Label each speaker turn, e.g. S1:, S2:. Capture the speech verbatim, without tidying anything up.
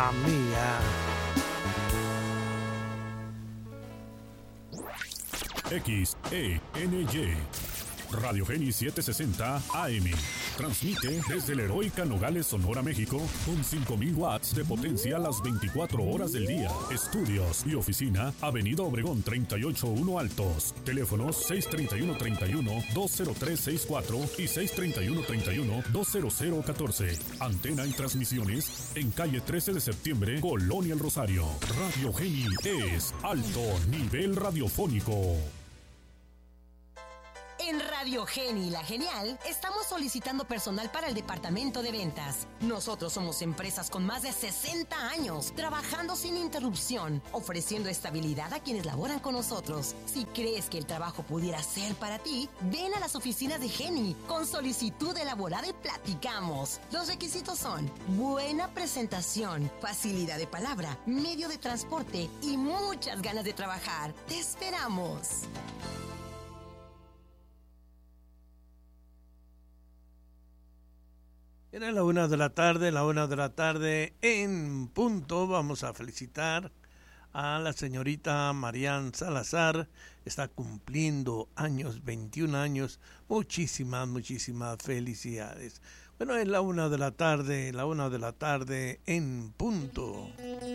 S1: mía.
S2: X E N Y Radio Geni setecientos sesenta A M. Transmite desde la heroica Nogales, Sonora, México, con cinco mil watts de potencia a las veinticuatro horas del día. Estudios y oficina, Avenida Obregón treinta y ocho uno Altos. Teléfonos seis treinta y uno treinta y uno dos cero tres sesenta y cuatro y seis treinta y uno treinta y uno dos cero cero catorce. Antena y transmisiones en calle trece de septiembre, Colonia El Rosario. Radio Geni es alto nivel radiofónico.
S3: En Radio Geni La Genial, estamos solicitando personal para el departamento de ventas. Nosotros somos empresas con más de sesenta años, trabajando sin interrupción, ofreciendo estabilidad a quienes laboran con nosotros. Si crees que el trabajo pudiera ser para ti, ven a las oficinas de Geni con solicitud elaborada y platicamos. Los requisitos son buena presentación, facilidad de palabra, medio de transporte y muchas ganas de trabajar. ¡Te esperamos!
S1: Era la una de la tarde, la una de la tarde en punto. Vamos a felicitar a la señorita Marian Salazar. Está cumpliendo años, veintiún años. Muchísimas, muchísimas felicidades. Bueno, es la una de la tarde, la una de la tarde en punto.